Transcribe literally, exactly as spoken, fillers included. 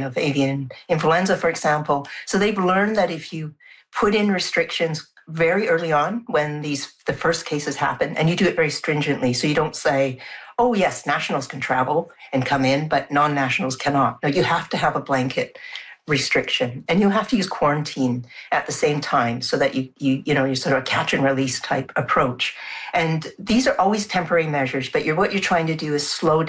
of avian influenza, for example. So they've learned that if you put in restrictions very early on when these the first cases happen, and you do it very stringently, so you don't say, oh yes, nationals can travel and come in, but non-nationals cannot. No, you have to have a blanket restriction, and you have to use quarantine at the same time so that you you you know you sort of a catch and release type approach. And these are always temporary measures, but you're what you're trying to do is slow down